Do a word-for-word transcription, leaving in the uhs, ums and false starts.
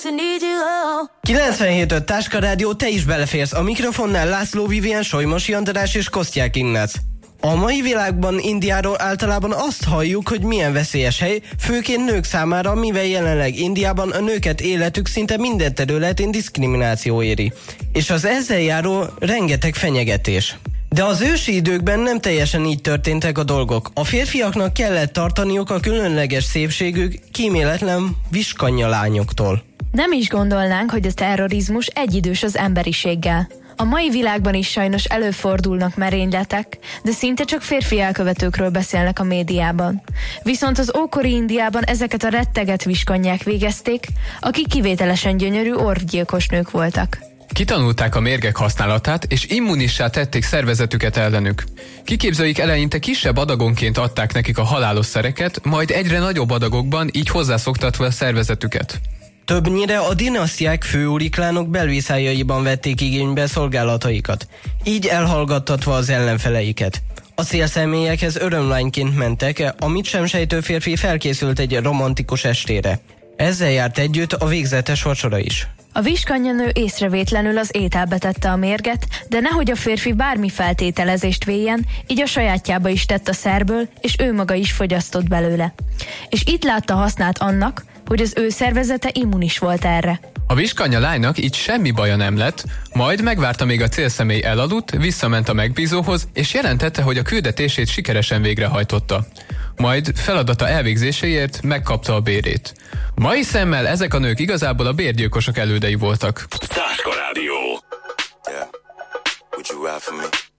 kilencvenhét öt Táska Rádió, te is beleférsz. A mikrofonnál László Vivien, Solymosi András és Kosztják Ignác. A mai világban Indiáról általában azt halljuk, hogy milyen veszélyes hely, főként nők számára, mivel jelenleg Indiában a nőket életük szinte minden területén diszkrimináció éri. És az ezzel járó rengeteg fenyegetés. De az ősi időkben nem teljesen így történtek a dolgok. A férfiaknak kellett tartaniuk a különleges szépségük kíméletlen viskanya lányoktól. Nem is gondolnánk, hogy a terrorizmus egyidős az emberiséggel. A mai világban is sajnos előfordulnak merényletek, de szinte csak férfi elkövetőkről beszélnek a médiában. Viszont az ókori Indiában ezeket a retteget viskanyák végezték, akik kivételesen gyönyörű orvgyilkos nők voltak. Kitanulták a mérgek használatát, és immunissá tették szervezetüket ellenük. Kiképzőik eleinte kisebb adagonként adták nekik a halálos szereket, majd egyre nagyobb adagokban, így hozzászoktatva a szervezetüket. Többnyire a dinasztiák főúriklánok belviszályaiban vették igénybe szolgálataikat, így elhallgattatva az ellenfeleiket. A célszemélyekhez örömlányként mentek, amit sem sejtő férfi felkészült egy romantikus estére. Ezzel járt együtt a végzetes vacsora is. A viskanyanő észrevétlenül az ételbe tette a mérget, de nehogy a férfi bármi feltételezést véljen, így a sajátjába is tett a szerből, és ő maga is fogyasztott belőle. És itt látta hasznát annak, hogy az ő szervezete immunis volt erre. A viskanya lánynak így semmi baja nem lett, majd megvárta, még a célszemély elaludt, visszament a megbízóhoz, és jelentette, hogy a küldetését sikeresen végrehajtotta. Majd feladata elvégzéséért megkapta a bérét. Mai szemmel ezek a nők igazából a bérgyilkosok elődei voltak. Táska Rádió. Yeah. Would you ride for me?